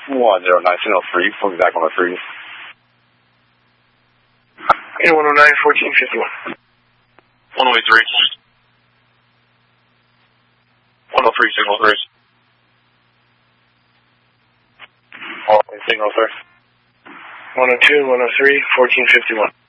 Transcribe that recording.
109, signal 3, flying back 103. 109, 1451. 103. 103, signal 3. Signal, sir. 102, 103, 1451.